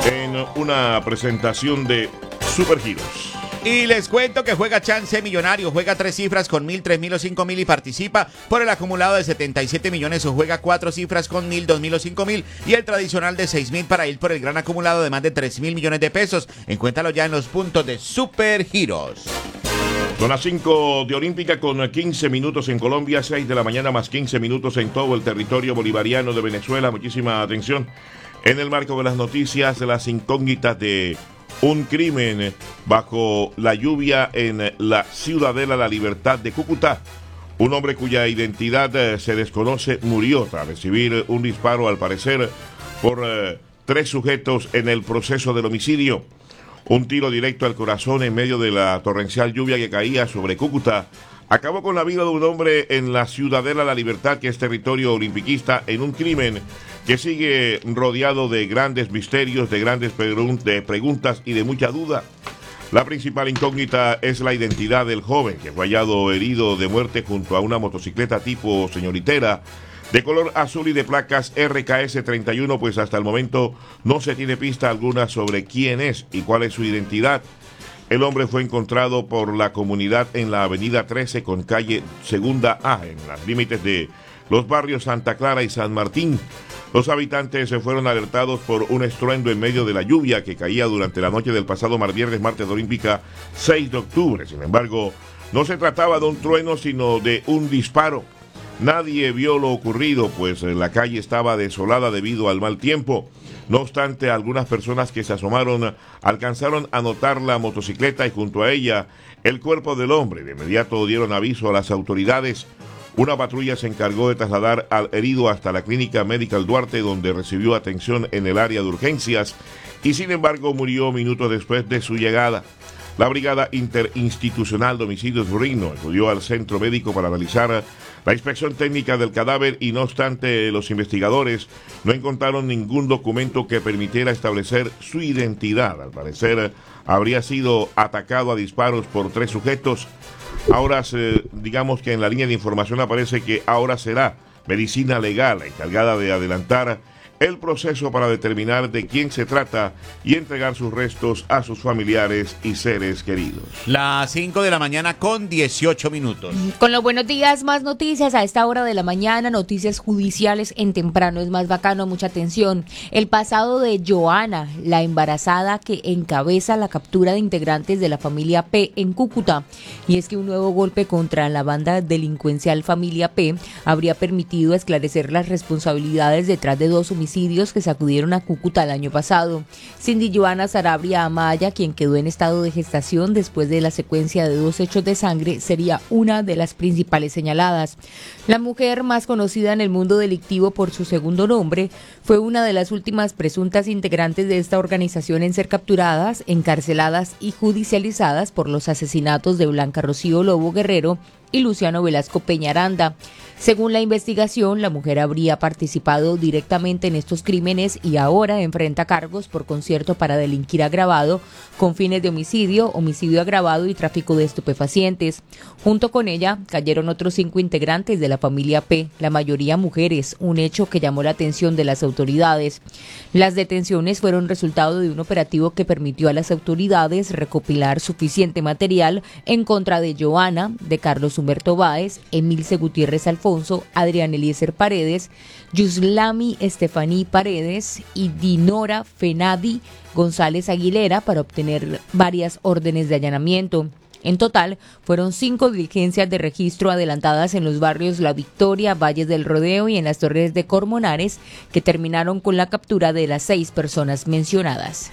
en una presentación de Supergiros. Y les cuento que juega Chance Millonario, juega 3 cifras con 1.000, 3.000 o 5.000 y participa por el acumulado de 77 millones o juega 4 cifras con 1.000, 2.000 o 5.000 y el tradicional de 6.000 para ir por el gran acumulado de más de 3.000 millones de pesos. Encuéntralo ya en los puntos de Supergiros. Son las 5 de Olímpica con 15 minutos en Colombia, 6 de la mañana más 15 minutos en todo el territorio bolivariano de Venezuela. Muchísima atención. En el marco de las noticias, las incógnitas de un crimen bajo la lluvia en la Ciudadela La Libertad de Cúcuta. Un hombre cuya identidad se desconoce murió tras recibir un disparo, al parecer, por 3 sujetos en el proceso del homicidio. Un tiro directo al corazón en medio de la torrencial lluvia que caía sobre Cúcuta acabó con la vida de un hombre en la Ciudadela La Libertad, que es territorio olimpiquista, en un crimen que sigue rodeado de grandes misterios, de grandes preguntas y de mucha duda. La principal incógnita es la identidad del joven que fue hallado herido de muerte junto a una motocicleta tipo señoritera de color azul y de placas RKS 31, pues hasta el momento no se tiene pista alguna sobre quién es y cuál es su identidad. El hombre fue encontrado por la comunidad en la avenida 13 con calle Segunda A, en los límites de los barrios Santa Clara y San Martín. Los habitantes se fueron alertados por un estruendo en medio de la lluvia que caía durante la noche del pasado viernes, martes de Olímpica 6 de octubre. Sin embargo, no se trataba de un trueno, sino de un disparo. Nadie vio lo ocurrido, pues la calle estaba desolada debido al mal tiempo. No obstante, algunas personas que se asomaron alcanzaron a notar la motocicleta y junto a ella el cuerpo del hombre. De inmediato dieron aviso a las autoridades. Una patrulla se encargó de trasladar al herido hasta la clínica Medical Duarte, donde recibió atención en el área de urgencias y sin embargo murió minutos después de su llegada. La Brigada Interinstitucional de Homicidios Rino acudió al centro médico para realizar la inspección técnica del cadáver y no obstante los investigadores no encontraron ningún documento que permitiera establecer su identidad. Al parecer habría sido atacado a disparos por 3 sujetos. Ahora digamos que en la línea de información aparece que ahora será Medicina Legal la encargada de adelantar el proceso para determinar de quién se trata y entregar sus restos a sus familiares y seres queridos. Las 5 de la mañana con 18 minutos. Con los buenos días, más noticias a esta hora de la mañana, noticias judiciales en Temprano es más bacano, mucha atención. El pasado de Joana, la embarazada que encabeza la captura de integrantes de la familia P en Cúcuta. Y es que un nuevo golpe contra la banda delincuencial familia P habría permitido esclarecer las responsabilidades detrás de 2 homicidios que sacudieron a Cúcuta el año pasado. Cindy Joana Sarabria Amaya, quien quedó en estado de gestación después de la secuencia de 2 hechos de sangre, sería una de las principales señaladas. La mujer, más conocida en el mundo delictivo por su segundo nombre, fue una de las últimas presuntas integrantes de esta organización en ser capturadas, encarceladas y judicializadas por los asesinatos de Blanca Rocío Lobo Guerrero y Luciano Velasco Peñaranda. Según la investigación, la mujer habría participado directamente en estos crímenes y ahora enfrenta cargos por concierto para delinquir agravado con fines de homicidio, homicidio agravado y tráfico de estupefacientes. Junto con ella cayeron otros 5 integrantes de la familia P, la mayoría mujeres, un hecho que llamó la atención de las autoridades. Las detenciones fueron resultado de un operativo que permitió a las autoridades recopilar suficiente material en contra de Joana, de Carlos Humberto Báez, Emilce Gutiérrez Alfonso, Adrián Eliezer Paredes, Yuslami Estefaní Paredes y Dinora Fenadi González Aguilera para obtener varias órdenes de allanamiento. En total, fueron 5 diligencias de registro adelantadas en los barrios La Victoria, Valles del Rodeo y en las Torres de Cormonares, que terminaron con la captura de las 6 personas mencionadas.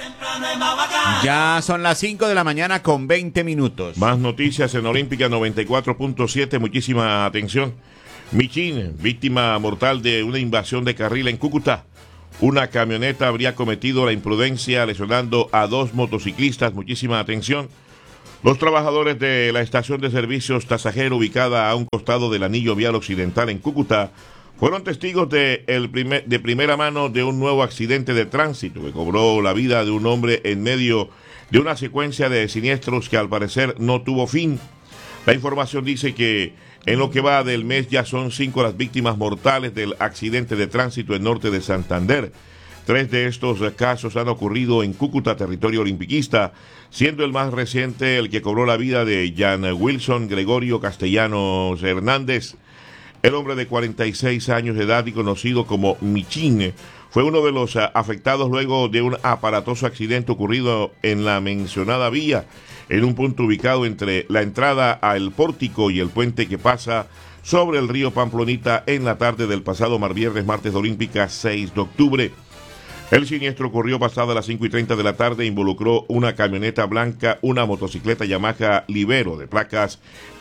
Ya son las 5 de la mañana con 20 minutos. Más noticias en Olímpica 94.7, muchísima atención. Michín, víctima mortal de una invasión de carril en Cúcuta. Una camioneta habría cometido la imprudencia lesionando a 2 motociclistas, muchísima atención. Los trabajadores de la estación de servicios Tasajero, ubicada a un costado del anillo vial occidental en Cúcuta, fueron testigos de primera mano de un nuevo accidente de tránsito que cobró la vida de un hombre en medio de una secuencia de siniestros que al parecer no tuvo fin. La información dice que en lo que va del mes ya son 5 las víctimas mortales del accidente de tránsito en norte de Santander. 3 de estos casos han ocurrido en Cúcuta, territorio olimpiquista, siendo el más reciente el que cobró la vida de Jan Wilson Gregorio Castellanos Hernández. El hombre de 46 años de edad y conocido como Michín fue uno de los afectados luego de un aparatoso accidente ocurrido en la mencionada vía, en un punto ubicado entre la entrada al pórtico y el puente que pasa sobre el río Pamplonita en la tarde del pasado martes de Olímpica 6 de octubre. El siniestro ocurrió pasada las 5:30 de la tarde e involucró una camioneta blanca, una motocicleta Yamaha Libero de placas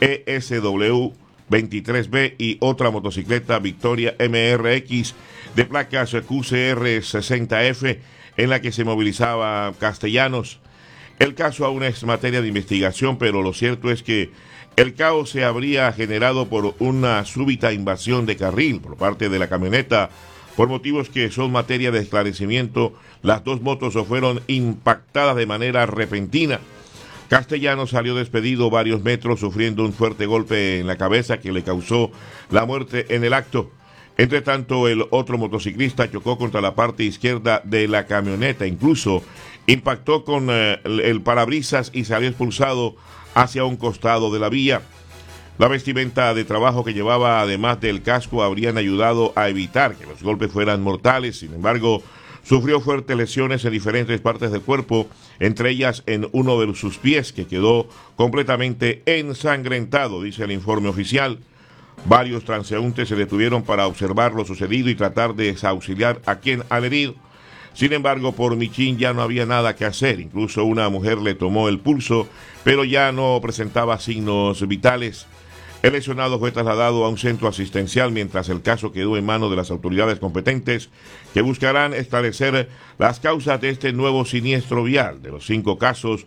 ESW 23B y otra motocicleta Victoria MRX de placas QCR 60F en la que se movilizaba Castellanos. El caso aún es materia de investigación, pero lo cierto es que el caos se habría generado por una súbita invasión de carril por parte de la camioneta. Por motivos que son materia de esclarecimiento, las dos motos fueron impactadas de manera repentina. Castellanos salió despedido varios metros, sufriendo un fuerte golpe en la cabeza que le causó la muerte en el acto. Entre tanto, el otro motociclista chocó contra la parte izquierda de la camioneta, incluso impactó con el parabrisas y salió expulsado hacia un costado de la vía. La vestimenta de trabajo que llevaba, además del casco, habrían ayudado a evitar que los golpes fueran mortales. Sin embargo, sufrió fuertes lesiones en diferentes partes del cuerpo, entre ellas en uno de sus pies, que quedó completamente ensangrentado, dice el informe oficial. Varios transeúntes se detuvieron para observar lo sucedido y tratar de auxiliar a quien al herido. Sin embargo, por Michín ya no había nada que hacer. Incluso una mujer le tomó el pulso, pero ya no presentaba signos vitales. El lesionado fue trasladado a un centro asistencial, mientras el caso quedó en manos de las autoridades competentes, que buscarán esclarecer las causas de este nuevo siniestro vial. De los 5 casos,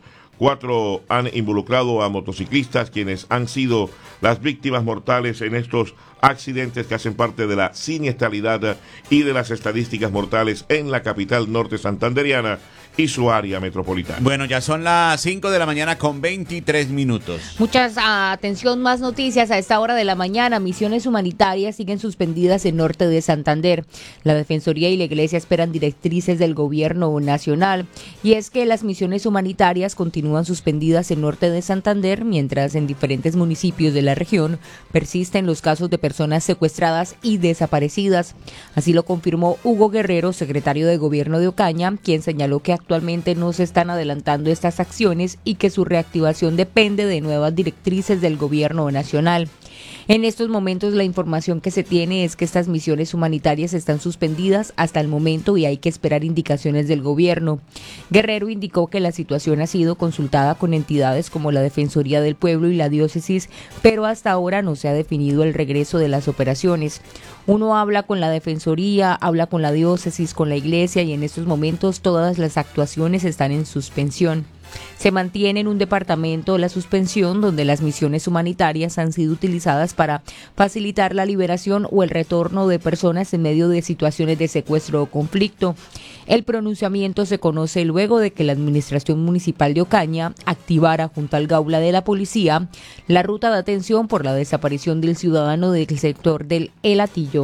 4 han involucrado a motociclistas, quienes han sido las víctimas mortales en estos accidentes que hacen parte de la siniestralidad y de las estadísticas mortales en la capital norte santanderiana y su área metropolitana. Bueno, ya son las 5 de la mañana con 23 minutos. Atención, más noticias a esta hora de la mañana. Misiones humanitarias siguen suspendidas en norte de Santander. La Defensoría y la Iglesia esperan directrices del gobierno nacional. Y es que las misiones humanitarias continúan suspendidas en norte de Santander, mientras en diferentes municipios de la región persisten los casos de personas secuestradas y desaparecidas. Así lo confirmó Hugo Guerrero, secretario de Gobierno de Ocaña, quien señaló que actualmente no se están adelantando estas acciones y que su reactivación depende de nuevas directrices del gobierno nacional. En estos momentos la información que se tiene es que estas misiones humanitarias están suspendidas hasta el momento y hay que esperar indicaciones del gobierno. Guerrero indicó que la situación ha sido consultada con entidades como la Defensoría del Pueblo y la Diócesis, pero hasta ahora no se ha definido el regreso de las operaciones. Uno habla con la Defensoría, habla con la Diócesis, con la Iglesia y en estos momentos todas las actuaciones están en suspensión. Se mantiene en un departamento la suspensión donde las misiones humanitarias han sido utilizadas para facilitar la liberación o el retorno de personas en medio de situaciones de secuestro o conflicto. El pronunciamiento se conoce luego de que la Administración Municipal de Ocaña activara junto al Gaula de la Policía la ruta de atención por la desaparición del ciudadano del sector del El Hatillo.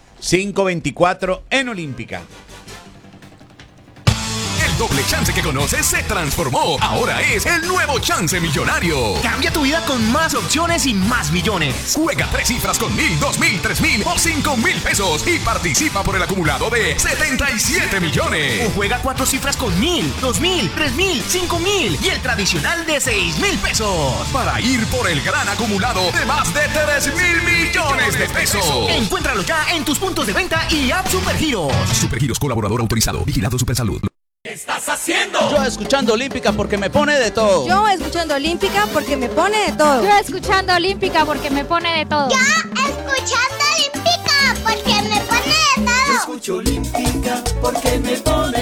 5:24 en Olímpica. Doble chance que conoces se transformó. Ahora es el nuevo Chance Millonario. Cambia tu vida con más opciones y más millones. Juega 3 cifras con 1,000, 2,000, 3,000 o 5,000 pesos y participa por el acumulado de 77 millones. O juega 4 cifras con 1,000, 2,000, 3,000, 5,000 y el tradicional de 6,000 pesos. Para ir por el gran acumulado de más de 3,000 millones de pesos. Encuéntralo ya en tus puntos de venta y app Supergiros. Supergiros, colaborador autorizado. Vigilado Supersalud. ¿Qué estás haciendo? Yo escuchando Olímpica porque me pone de todo. Yo escuchando Olímpica porque me pone de todo. Yo escuchando Olímpica porque me pone de todo. Yo escuchando Olímpica porque me pone de todo. Yo escucho Olímpica porque me pone